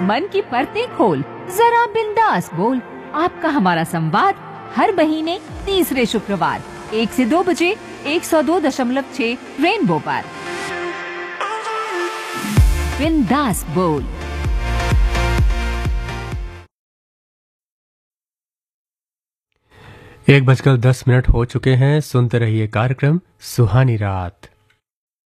मन की परतें खोल, जरा बिंदास बोल। आपका हमारा संवाद हर महीने तीसरे शुक्रवार 1 से 2 बजे 102.6 रेनबो पर। बिंदास बोल। 1:10 हो चुके हैं। सुनते रहिए कार्यक्रम सुहानी रात।